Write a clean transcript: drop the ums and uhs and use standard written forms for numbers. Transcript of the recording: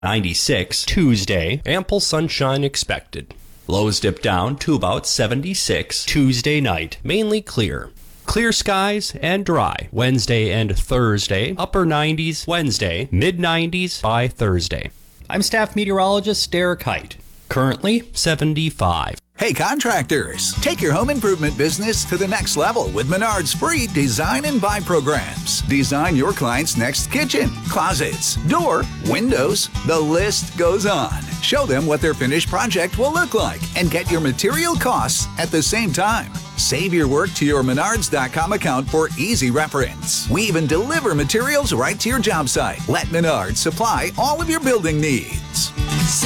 96 Tuesday, ample sunshine expected. Lows dip down to about 76 Tuesday night, mainly clear. Clear skies and dry Wednesday and Thursday, upper 90s Wednesday, mid 90s by Thursday. I'm staff meteorologist Derek Height. Currently 75. Hey contractors, take your home improvement business to the next level with Menard's free Design and Buy programs. Design your client's next kitchen, closets, door, windows, the list goes on. Show them what their finished project will look like and get your material costs at the same time. Save your work to your Menards.com account for easy reference. We even deliver materials right to your job site. Let Menards supply all of your building needs.